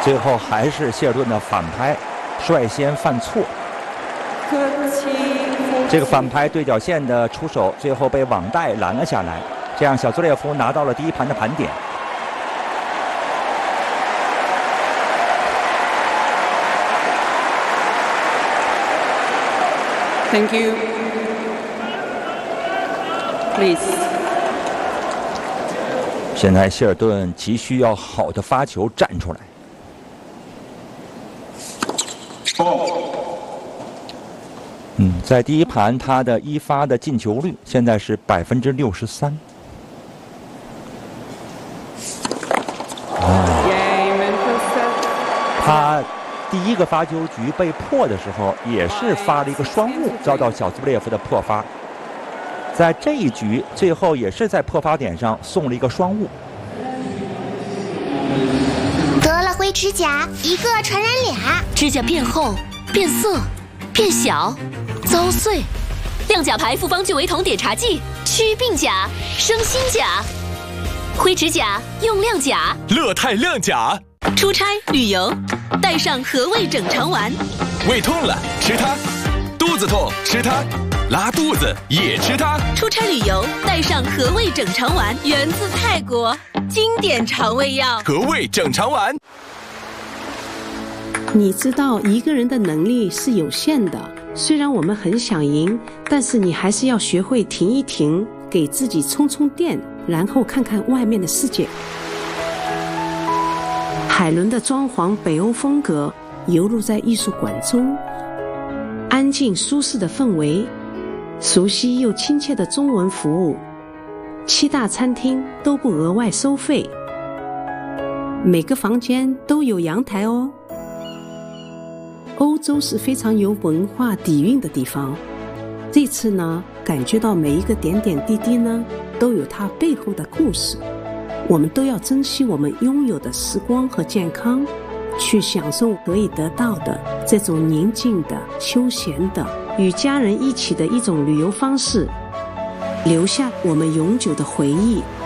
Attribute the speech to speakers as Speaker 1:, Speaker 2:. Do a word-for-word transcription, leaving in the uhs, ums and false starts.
Speaker 1: 最后还是谢尔顿的反拍率先犯错。这个反拍对角线的出手，最后被网带拦了下来，这样小兹列夫拿到了第一盘的盘点。
Speaker 2: Thank you. Please.
Speaker 1: 现在谢尔顿急需要好的发球站出来。嗯，在第一盘他的一发的进球率现在是百分之六十三。他第一个发球局被破的时候，也是发了一个双误，遭到小兹布列夫的破发。在这一局最后也是在破发点上送了一个双误。
Speaker 3: 得了灰指甲，一个传染俩，
Speaker 4: 指甲变厚、变色、变小、遭碎。亮甲牌复方聚维酮碘茶剂，祛病甲、生新甲。灰指甲用亮甲，
Speaker 5: 乐泰亮甲。
Speaker 4: 出差旅游，带上和味整肠丸。
Speaker 5: 胃痛了吃它，肚子痛吃它，拉肚子也吃它。
Speaker 4: 出差旅游带上和味整肠丸，源自泰国，经典肠胃药。
Speaker 5: 和味整肠丸。
Speaker 6: 你知道一个人的能力是有限的，虽然我们很想赢，但是你还是要学会停一停，给自己充充电，然后看看外面的世界。海伦的装潢北欧风格游入在艺术馆中，安静舒适的氛围，熟悉又亲切的中文服务，七大餐厅都不额外收费，每个房间都有阳台哦。欧洲是非常有文化底蕴的地方，这次呢，感觉到每一个点点滴滴呢，都有它背后的故事。我们都要珍惜我们拥有的时光和健康，去享受可以得到的这种宁静的、休闲的、与家人一起的一种旅游方式，留下我们永久的回忆。